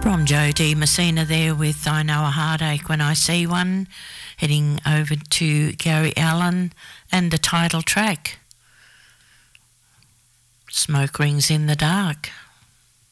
From Joe D. Messina there with I Know a Heartache When I See One, heading over to Gary Allan and the title track, Smoke Rings in the Dark.